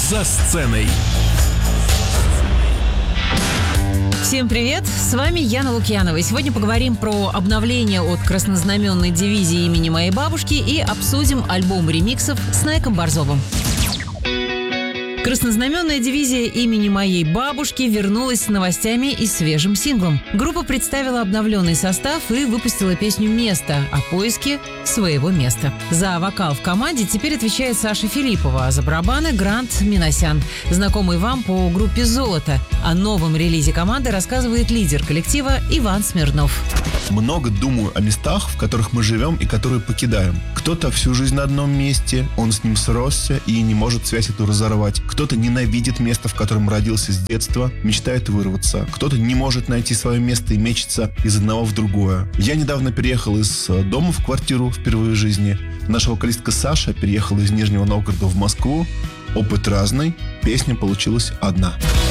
«За сценой». Всем привет! С вами Яна Лукьянова. И сегодня поговорим про обновление от краснознаменной дивизии имени моей бабушки и обсудим альбом ремиксов с Найком Борзовым. Краснознаменная дивизия имени моей бабушки вернулась с новостями и свежим синглом. Группа представила обновленный состав и выпустила песню «Место» о поиске своего места. За вокал в команде теперь отвечает Саша Филиппова, а за барабаны – Грант Минасян, знакомый вам по группе «Золото». О новом релизе команды рассказывает лидер коллектива Иван Смирнов. Много думаю о местах, в которых мы живем и которые покидаем. Кто-то всю жизнь на одном месте, он с ним сросся и не может связь эту разорвать. Кто-то ненавидит место, в котором родился с детства, мечтает вырваться. Кто-то не может найти свое место и мечется из одного в другое. Я недавно переехал из дома в квартиру впервые в жизни. Наша вокалистка Саша переехала из Нижнего Новгорода в Москву. Опыт разный, песня получилась одна.